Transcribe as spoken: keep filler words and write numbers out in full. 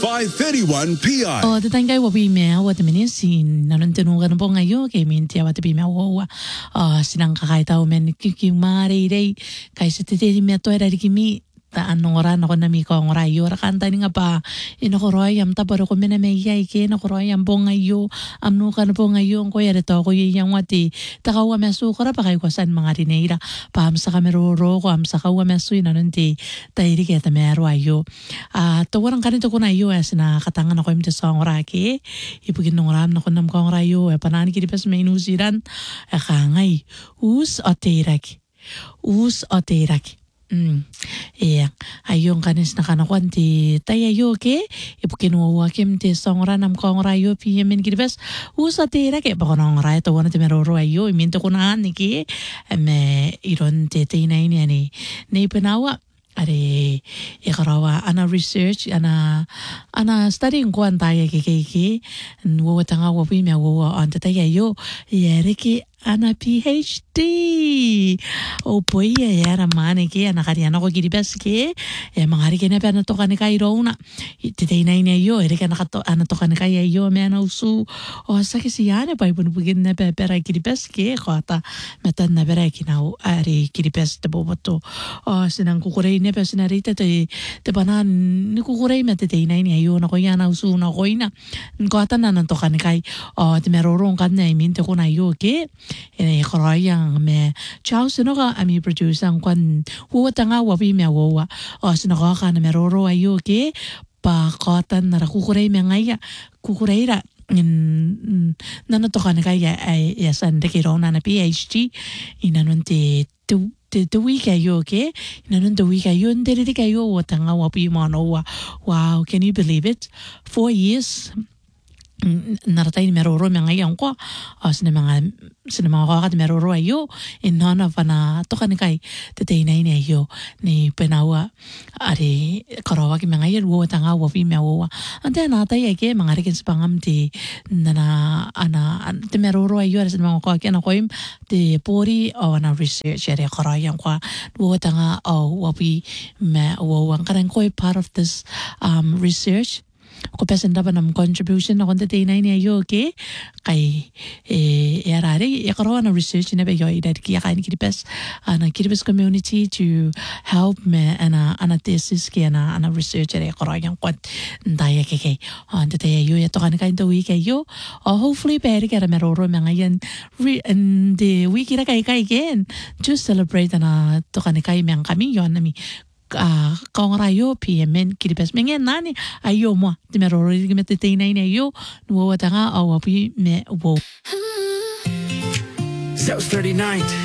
five thirty-one P I. O tatangay wa bimea wa temenisin nanuntunugan po ngayo kay mintia wa bimea wa sinang kakaitaw men kikimari dai kay sa titi me to era kimi ta anong ako na mi ko ang rayo ra kanta ni nga pa inokoroy am ta paro ko mena me yai ke inokoroy am po ngayo am no kan po ngayo ko yare to ko yang wati ta ka wa mesu ko ra pa kay ko san mga rineira pa am sa kameroro ko am sa ka wa mesu ina nunti ta iri ke ta mero ayo a to warang kanito ko na yo as na katangan ako imte sa ang rake ipugin nong ram na ko nam ko ang rayo e panani kiri pas mainusiran e kangay us oterak us oterak Mm. Iya, ayong kanis na kanakwan ti tayayo ke ipukinuwa kim ti songra nam kong rayo piyemin kiribas usa tira ke bakonong rayo to wana ti meroro ayo iminto ko na niki me iron ti tinay niya ni na ipinawa are ikarawa ana research ana ana studying ko antaya ke ke ke wo tanga wo pi me wo on tayayo yere ke ana P H D o poi e era mane ke ana kariana ko kiribas ke e mangari ke na pa na to kan kai rona te te nai ne yo ere ke na to ana to kan kai yo me ana usu o sa ke si ana pa ibun bugin na pa pera kiribas ke khata matan na pera ki na are kiribas te boboto o sinang kukurei ne pa sinarita te te banan ni kukurei me te te nai ne yo na ko yana usu na ko ina ko ata na to kan kai o te merorong kan ne min te ko na yo ke ene korayang me chao sinoga ami producer ang kwan huwa tanga wabi me wawa o sinoga ka na meroro ayo ke pa kotan na kukurei me ngaya kukurei ra nana to ka na kaya ay yasan de kirona na P H D inanon te tu te te wika yo ke inanon te wika yo ndere de kayo wa tanga wabi mo no wow can you believe it four years naratay ni meroro me ngayon ko as na mga sina mga kakat meroro ayo in none of na to kan kay tetay na ina ayo ni penawa ari karawa ki mga yer wo tanga wo fi me wo ante natay ke mga rikin sa pangam ti na ana te meroro ayo as mga kakat na koim te pori o na research ari karayan ko wo tanga o wo fi me wo ang karang koy part of this um research ko pesen dapat nam contribution na konti tinay niya yo ke kay eh yarare yakarawa na research na ba yo idad kiya kain kiribes ana kiribes community to help me ana ana thesis ke ana ana research re yakarawa yang kwat ndaya ke ke ante te yo ya to kan kain to week yo hopefully peri kara meroro mga yan and the week ira kay kay again to celebrate ana to kan kay mang kami yon nami ah kong rayo P M N kiribes mengen nani ayo mo ti meroro di mete tinay na yo nuwa tanga awapi me wo South thirty-nine.